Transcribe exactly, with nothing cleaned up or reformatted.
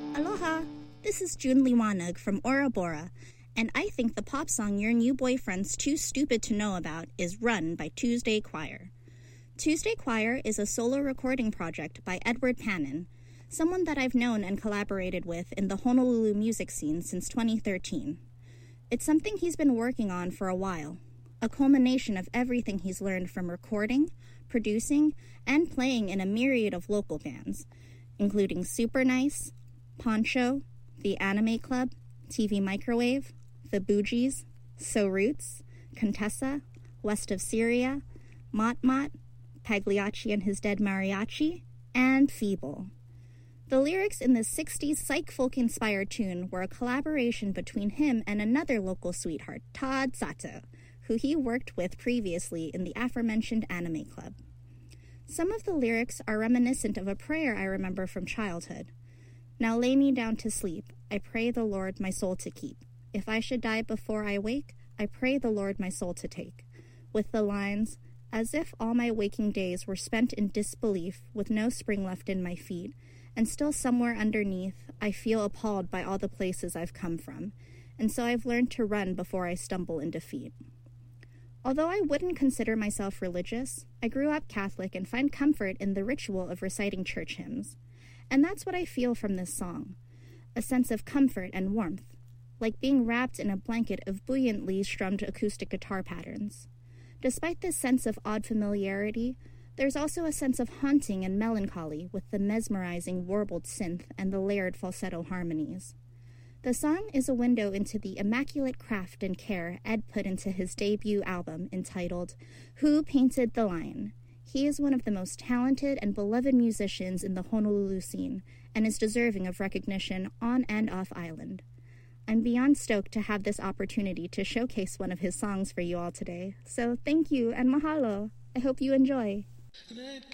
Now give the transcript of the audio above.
Aloha! This is June Liwanag from Ora Bora, and I think the pop song your new boyfriend's too stupid to know about is Run by Tuesday Choir. Tuesday Choir is a solo recording project by Edward Pannon, someone that I've known and collaborated with in the Honolulu music scene since twenty thirteen. It's something he's been working on for a while, a culmination of everything he's learned from recording, producing, and playing in a myriad of local bands, including Super Nice, Poncho, The Anime Club, T V Microwave, The Boo Gees, So Roots, Contessa, West of Syria, Mott Mott, Pagliacci and His Dead Mariachi, and Feeble. The lyrics in this sixties psych folk-inspired tune were a collaboration between him and another local sweetheart, Todd Sato, who he worked with previously in the aforementioned Anime Club. Some of the lyrics are reminiscent of a prayer I remember from childhood. Now lay me down to sleep, I pray the Lord my soul to keep. If I should die before I wake, I pray the Lord my soul to take. With the lines, as if all my waking days were spent in disbelief, with no spring left in my feet, and still somewhere underneath, I feel appalled by all the places I've come from, and so I've learned to run before I stumble in defeat. Although I wouldn't consider myself religious, I grew up Catholic and find comfort in the ritual of reciting church hymns. And that's what I feel from this song, a sense of comfort and warmth, like being wrapped in a blanket of buoyantly strummed acoustic guitar patterns. Despite this sense of odd familiarity, there's also a sense of haunting and melancholy with the mesmerizing warbled synth and the layered falsetto harmonies. The song is a window into the immaculate craft and care Ed put into his debut album entitled Who Painted the Lion? He is one of the most talented and beloved musicians in the Honolulu scene and is deserving of recognition on and off island. I'm beyond stoked to have this opportunity to showcase one of his songs for you all today, so thank you and mahalo. I hope you enjoy.